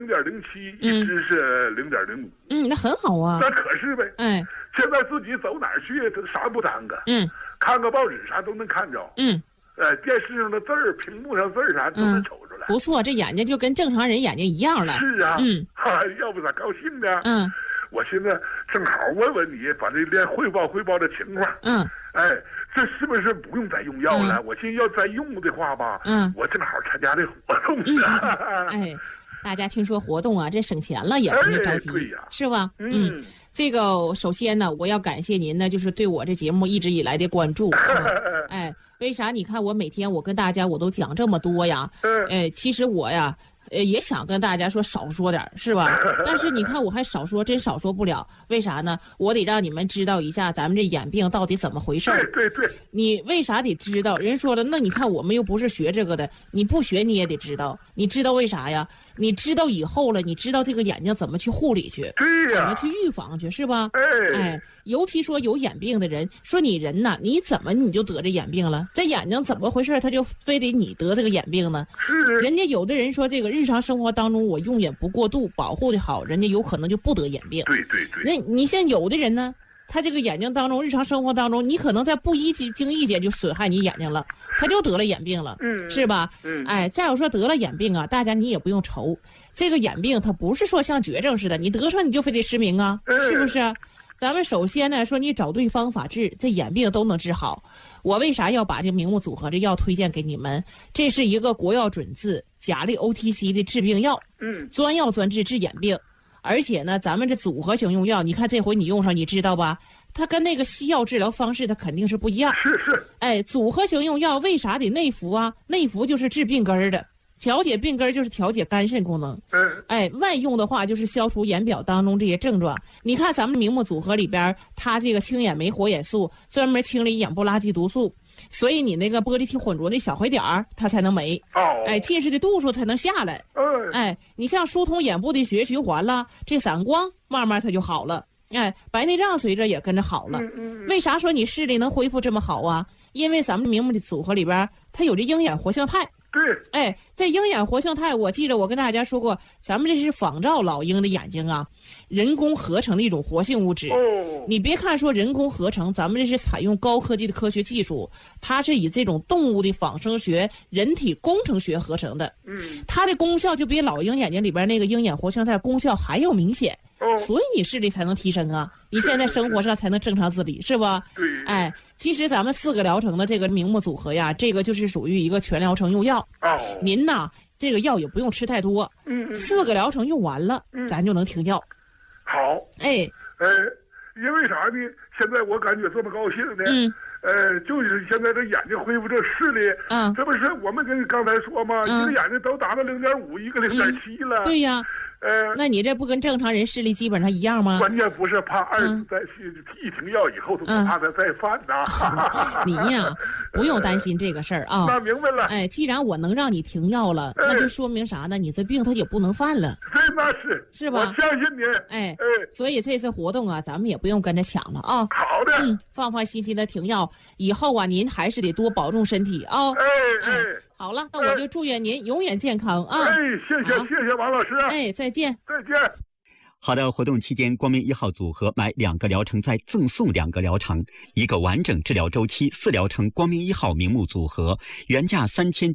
0.07，一直是0.05。 那很好啊。 那可是呗。现在自己走哪儿去，啥不耽搁。看个报纸啥都能看着。电视上的字儿，屏幕上字儿啥都能瞅出来。 不错，这眼睛就跟正常人眼睛一样了。 是啊。要不咋高兴呢？我现在正好问问你，把这连汇报这情况。这是不是不用再用药了？我寻思要再用的话吧，我正好参加这活动呢。 大家听说活动啊，这省钱了也不用着急，是吧？这个首先呢，我要感谢您呢，就是对我这节目一直以来的关注。为啥？你看我每天我跟大家我都讲这么多呀。其实我呀。也想跟大家说少说点，是吧？但是你看我还少说，真少说不了。为啥呢？我得让你们知道一下咱们这眼病到底怎么回事。 对。 你为啥得知道？人说了，那你看我们又不是学这个的，你不学你也得知道。你知道为啥呀？你知道以后了，你知道这个眼睛怎么去护理去，怎么去预防去，是吧？尤其说有眼病的人，说你人呐，你怎么你就得这眼病了？这眼睛怎么回事？他就非得你得这个眼病呢？人家有的人说这个日常生活当中我用眼不过度，保护的好，人家有可能就不得眼病。 对。 那你像有的人呢，他这个眼睛当中，日常生活当中，你可能在不经意间就损害你眼睛了，他就得了眼病了，是吧？再有说得了眼病啊，大家你也不用愁，这个眼病它不是说像绝症似的，你得上你就非得失明啊，是不是？咱们首先呢说你找对方法治，这眼病都能治好。我为啥要把这明目组合这药推荐给你们？这是一个国药准字甲类 OTC 的治病药，专药专治治眼病。而且呢，咱们这组合型用药，你看这回你用上，你知道吧？它跟那个西药治疗方式它肯定是不一样。 是。 组合型用药为啥得内服啊？内服就是治病根儿的，调节病根就是调节肝肾功能。外用的话就是消除眼表当中这些症状。你看咱们明目组合里边，它这个清眼酶活眼素专门清理眼部垃圾毒素，所以你那个玻璃体混浊的小黑点儿它才能没。近视的度数才能下来。你像疏通眼部的血液循环了，这散光慢慢它就好了。白内障随着也跟着好了。为啥说你视力能恢复这么好啊？因为咱们明目的组合里边它有这鹰眼活性肽。这鹰眼活性肽，我记得我跟大家说过，咱们这是仿照老鹰的眼睛啊，人工合成的一种活性物质。你别看说人工合成，咱们这是采用高科技的科学技术，它是以这种动物的仿生学、人体工程学合成的。它的功效就比老鹰眼睛里边那个鹰眼活性肽功效还要明显。所以你视力才能提升啊，你现在生活上才能正常自理，是吧？其实咱们4个疗程的这个明目组合呀，这个就是属于一个全疗程用药。您呐，这个药也不用吃太多，4个疗程用完了，咱就能停药。 好。因为啥呢？现在我感觉这么高兴呢。就是现在这眼睛恢复这视力，这不是我们跟刚才说吗？一个眼睛都达到0.5，一个0.7了。 对呀。那你这不跟正常人视力基本上一样吗？ 关键不是怕二次再一停药以后都怕他再犯呐。 你呀，不用担心这个事儿啊。 那明白了。 既然我能让你停药了，那就说明啥呢？你这病它也不能犯了。 那是吧？ 我相信你。 所以这次活动啊，咱们也不用跟着抢了啊。 好的。 放心心的停药，以后啊，您还是得多保重身体啊。好了，那我就祝愿您永远健康啊！ 谢谢王老师。 再见。 好的，活动期间，光明1号组合买2个疗程再赠送2个疗程，一个完整治疗周期4疗程光明1号明目组合，原价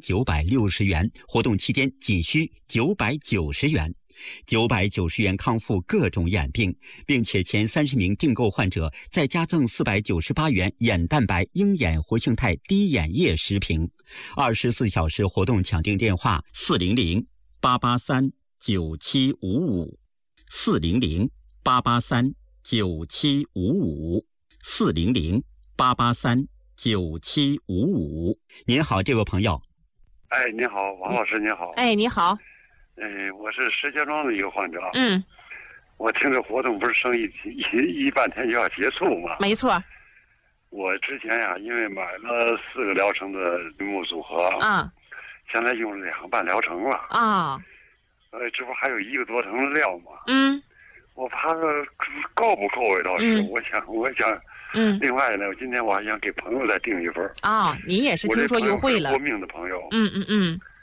3960元，活动期间仅需990元。990元康复各种眼病，并且前30名订购患者再加赠498元眼蛋白鹰眼活性肽滴眼液10瓶。24小时活动抢订电话400-883-9755，400-883-9755。您好，这位朋友。 你好，王老师，你好。 你好。 我是石家庄的一个患者。我听这活动不是剩一半天就要结束吗？ 没错。 我之前呀，因为买了4个疗程的明目组合现在用了2个半疗程了这不还有1个多程的料吗？我怕够不够呀？倒是，我想另外呢，今天我还想给朋友再订一份您也是听说优惠了。 过命的朋友。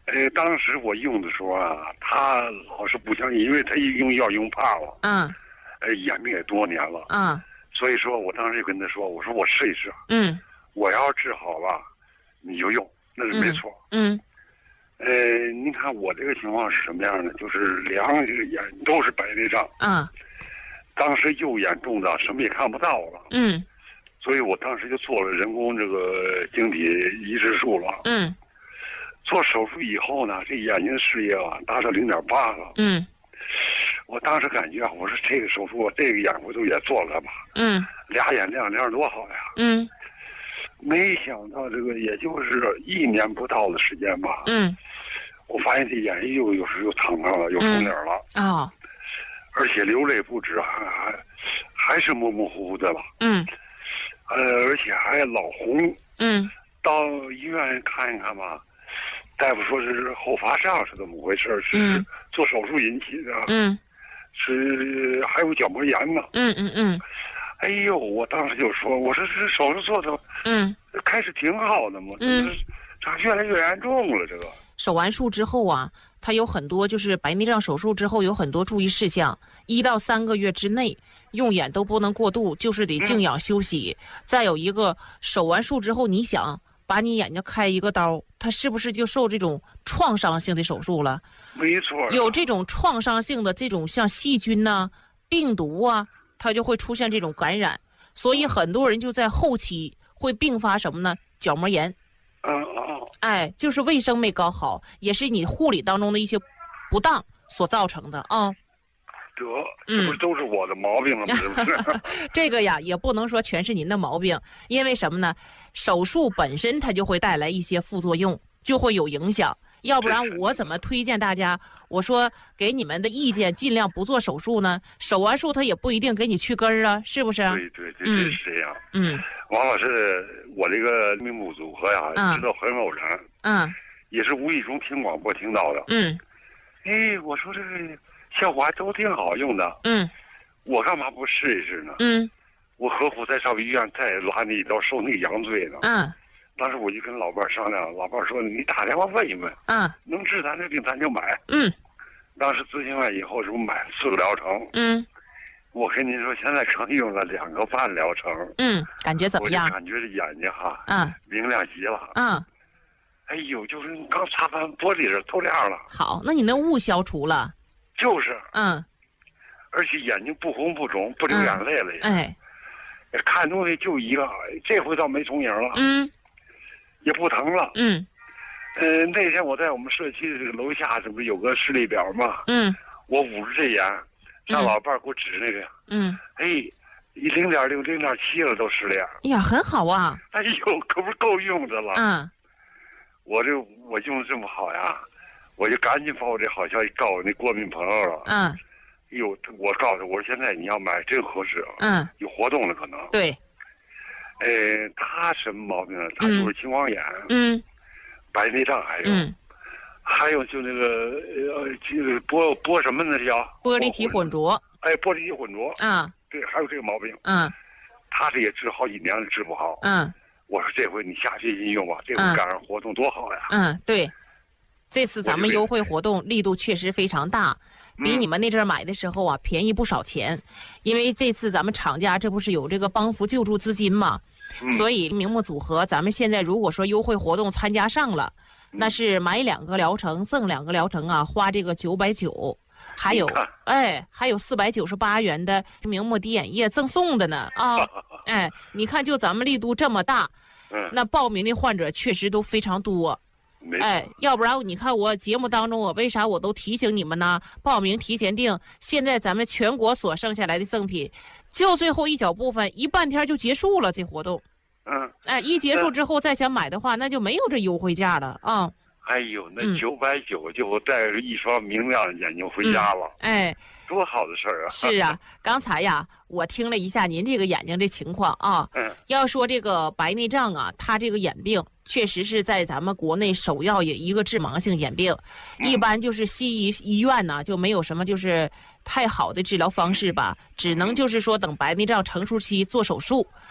当时我用的时候啊，他老是不相信，因为他用药用怕了。 嗯。 眼病也多年了。 嗯。 所以说我当时就跟他说，我说我试一试。 嗯。 我要治好了，你就用，那是没错。 嗯。 您看我这个情况是什么样的？就是两个眼都是白内障。 嗯。 当时右眼重的什么也看不到了。 嗯。 所以我当时就做了人工这个晶体移植术了。 嗯。 做手术以后呢，这眼睛的视野啊达到0.8了。 嗯。 我当时感觉，我说这个手术，这个眼回头也做了吧。 嗯。 俩眼亮亮多好呀。 嗯。 没想到这个也就是1年不到的时间吧。 嗯。 我发现这眼睛又疼上了，又肿脸了。 哦。 而且流泪不止，还是模模糊糊的了。 嗯。 而且还老红。 嗯。 到医院看一看吧，大夫说是后发上是怎么回事？是做手术引起的。嗯。是还有角膜炎呢。哎呦，我当时就说，我说这手术做的，开始挺好的嘛，咋越来越严重了？这个手完术之后啊，它有很多就是白内障手术之后有很多注意事项，1到3个月之内用眼都不能过度，就是得静养休息。再有一个，手完术之后，你想把你眼睛开一个刀，它是不是就受这种创伤性的手术了？ 没错， 有这种创伤性的这种像细菌呐、病毒啊，它就会出现这种感染，所以很多人就在后期会并发什么呢？角膜炎。哎，就是卫生没搞好，也是你护理当中的一些不当所造成的啊。 这不是都是我的毛病了吗？是不是？ 这个呀，也不能说全是您的毛病，因为什么呢？手术本身它就会带来一些副作用，就会有影响。要不然我怎么推荐大家？我说给你们的意见，尽量不做手术呢。手完术他也不一定给你去根儿啊，是不是？ 对，这是这样。王老师，我这个名目组合呀，知道很偶然。也是无意中听广播听到的。我说这个效果还都挺好用的。我干嘛不试一试呢？我何苦在上医院再拉那一刀受那个羊罪呢？当时我就跟老伴商量，老伴说：“你打电话问一问，能治咱这病咱就买。”当时咨询完以后，是不买了4个疗程。我跟您说，现在刚用了2个半疗程。 感觉怎么样？ 我就感觉这眼睛哈，明亮极了。哎呦，就是刚擦完玻璃上透亮了。 好，那你那雾消除了？ 就是。而且眼睛不红不肿，不流眼泪了也。看东西就一个，这回倒没重影了。也不疼了。那天我在我们社区的这个楼下，这不是有个视力表吗？我捂着这眼，让老伴给我指那个。0.6、0.7了都视力。 哎呀，很好啊。 哎呦，可不是够用的了。我用的这么好呀，我就赶紧把我这好消息告诉那过敏朋友了。我告诉他，我说现在你要买真合适。有活动了可能。对。他什么毛病呢？他就是青光眼，白内障还有就那个玻什么呢？叫玻璃体混浊。 玻璃体混浊。对，还有这个毛病。他这也治好几年了，治不好。我说这回你下决心用吧，这回赶上活动多好呀。对， 这次咱们优惠活动力度确实非常大。比你们那阵买的时候啊便宜不少钱，因为这次咱们厂家这不是有这个帮扶救助资金嘛，所以名目组合咱们现在如果说优惠活动参加上了，那是买2个疗程赠2个疗程啊，花这个990，还有还有498元的名目滴眼液赠送的呢啊！你看就咱们力度这么大，那报名的患者确实都非常多。要不然你看我节目当中，我为啥我都提醒你们呢？报名提前订，现在咱们全国所剩下来的赠品，就最后一小部分，一半天就结束了这活动。一结束之后再想买的话，那就没有这优惠价了啊。 哎呦，那990就带着一双明亮的眼睛回家了。多好的事儿啊！ 是啊，刚才呀，我听了一下您这个眼睛的情况啊。要说这个白内障啊，它这个眼病确实是在咱们国内首要一个致盲性眼病。一般就是西医院呢就没有什么就是太好的治疗方式吧，只能就是说等白内障成熟期做手术。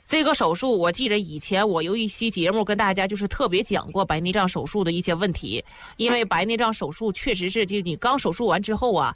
这个手术，我记着以前我有一期节目跟大家就是特别讲过白内障手术的一些问题，因为白内障手术确实是就你刚手术完之后啊，